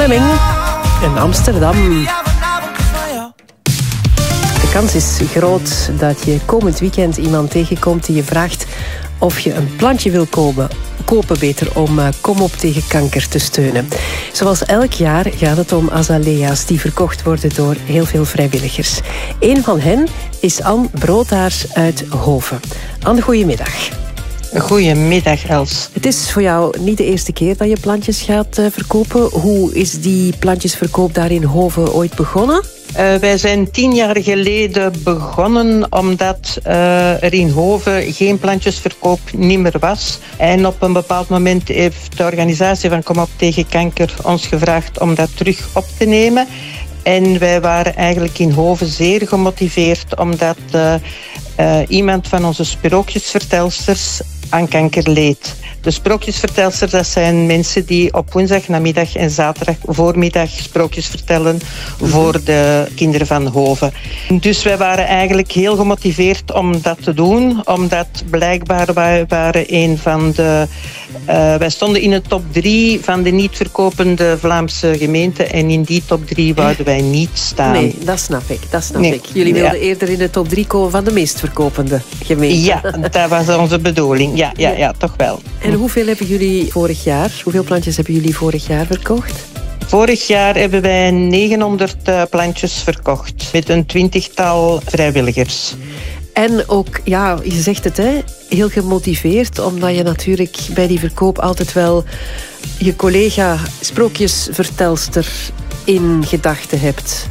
Fleming in Amsterdam. De kans is groot dat je komend weekend iemand tegenkomt die je vraagt of je een plantje wil kopen beter, om Kom op tegen kanker te steunen. Zoals elk jaar gaat het om azalea's die verkocht worden door heel veel vrijwilligers. Een van hen is Anne Broodhaars uit Hoven. Anne, goedemiddag. Goedemiddag, Els. Het is voor jou niet de eerste keer dat je plantjes gaat verkopen. Hoe is die plantjesverkoop daar in Hoven ooit begonnen? Wij zijn 10 jaar geleden begonnen omdat er in Hoven geen plantjesverkoop niet meer was. En op een bepaald moment heeft de organisatie van Kom op tegen kanker ons gevraagd om dat terug op te nemen. En wij waren eigenlijk in Hoven zeer gemotiveerd omdat iemand van onze sprookjesvertelsters aan kanker leed. De sprookjesvertelsters, dat zijn mensen die op woensdag namiddag en zaterdag voormiddag sprookjes vertellen voor de kinderen van Hoven. Dus wij waren eigenlijk heel gemotiveerd om dat te doen, omdat blijkbaar wij waren een van de... wij stonden in de top 3 van de niet verkopende Vlaamse gemeenten en in die top 3 wouden wij niet staan. Nee, dat snap ik. Jullie wilden eerder in de top 3 komen van de meest verkopende gemeenten. Ja, dat was onze bedoeling. Ja, toch wel. En hoeveel hebben jullie vorig jaar? Hoeveel plantjes hebben jullie vorig jaar verkocht? Vorig jaar hebben wij 900 plantjes verkocht met een 20-tal vrijwilligers. En ook, ja, je zegt het, hè, heel gemotiveerd, omdat je natuurlijk bij die verkoop altijd wel je collega sprookjesvertelster in gedachten hebt.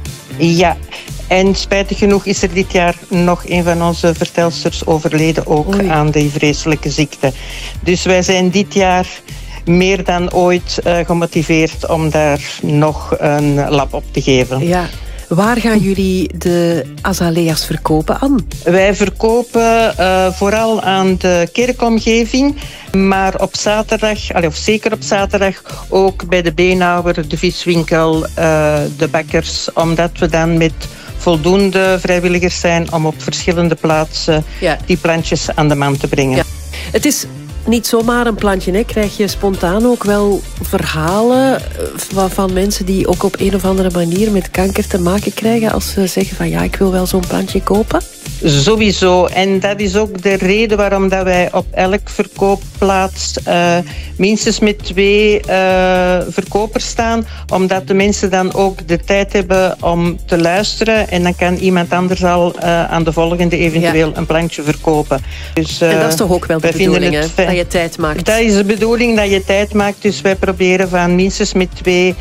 Ja, en spijtig genoeg is er dit jaar nog een van onze vertelsters overleden, ook aan die vreselijke ziekte. Dus wij zijn dit jaar meer dan ooit gemotiveerd om daar nog een lap op te geven. Ja. Waar gaan jullie de azalea's verkopen aan? Wij verkopen vooral aan de kerkomgeving, maar op zaterdag, of zeker op zaterdag, ook bij de beenhouwer, de viswinkel, de bakkers, omdat we dan met voldoende vrijwilligers zijn om op verschillende plaatsen die plantjes aan de man te brengen. Ja. Het is niet zomaar een plantje, hè? Krijg je spontaan ook wel verhalen van mensen die ook op een of andere manier met kanker te maken krijgen als ze zeggen van ja, ik wil wel zo'n plantje kopen? Sowieso. En dat is ook de reden waarom dat wij op elk verkoopplaats minstens met 2 verkopers staan. Omdat de mensen dan ook de tijd hebben om te luisteren. En dan kan iemand anders al aan de volgende eventueel een plantje verkopen. Dus, en dat is toch ook wel de bedoeling, hè? Dat je tijd maakt? Dat is de bedoeling, dat je tijd maakt. Dus wij proberen van minstens met 2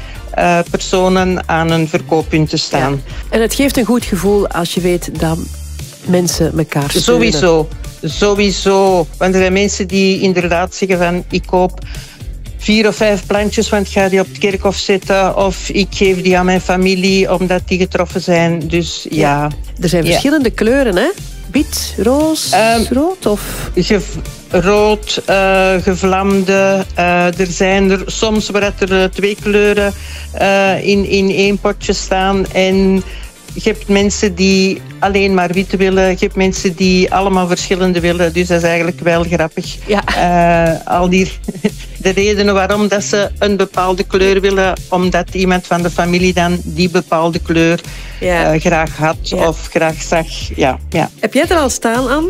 personen aan een verkooppunt te staan. Ja. En het geeft een goed gevoel als je weet dat mensen elkaar steunen. Sowieso. Want er zijn mensen die inderdaad zeggen van ik koop 4 of 5 plantjes, want ik ga die op het kerkhof zetten. Of ik geef die aan mijn familie, omdat die getroffen zijn. Dus ja. Er zijn verschillende kleuren, hè? Wit, roos, rood of... Rood, gevlamde. Er zijn er soms waar er 2 kleuren in 1 potje staan. En je hebt mensen die alleen maar wit willen. Je hebt mensen die allemaal verschillende willen. Dus dat is eigenlijk wel grappig. Ja. Al die de redenen waarom dat ze een bepaalde kleur willen. Omdat iemand van de familie dan die bepaalde kleur graag had of graag zag. Ja. Heb jij er al staan aan?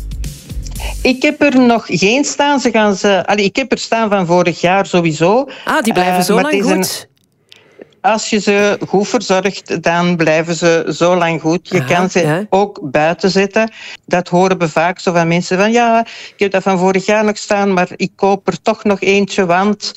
Ik heb er nog geen staan. Ik heb er staan van vorig jaar sowieso. Ah, die blijven zo lang goed? Als je ze goed verzorgt, dan blijven ze zo lang goed. Je kan ze ook buiten zetten. Dat horen we vaak zo van mensen van ja, ik heb dat van vorig jaar nog staan, maar ik koop er toch nog eentje, want...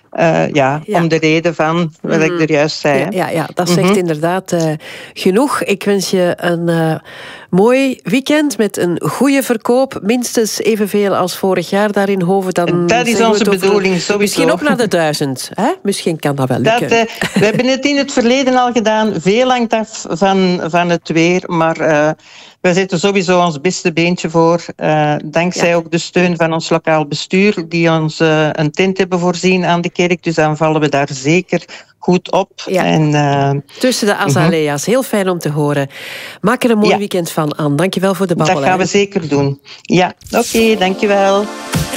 om de reden van wat ik er juist zei. Ja, dat zegt inderdaad genoeg. Ik wens je een mooi weekend met een goede verkoop. Minstens evenveel als vorig jaar daar in Hoven. Dat is onze bedoeling, sowieso. Misschien ook naar de 1000. Hè? Misschien kan dat wel lukken. We hebben het in het verleden al gedaan. Veel hangt af van het weer. Maar wij zetten sowieso ons beste beentje voor. Dankzij ook de steun van ons lokaal bestuur. Die ons een tent hebben voorzien aan de kerk. Dus dan vallen we daar zeker goed op. Ja. En, tussen de azalea's. Heel fijn om te horen. Maak er een mooi weekend van, Anne. Dankjewel voor de babbelijn. Dat gaan we zeker doen. Ja, oké, dankjewel.